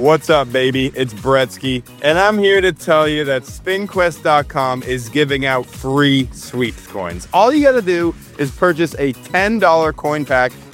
What's up, baby? It's Bretsky, and I'm here to tell you that SpinQuest.com is giving out free Sweeps coins. All you gotta do is purchase a $10 coin pack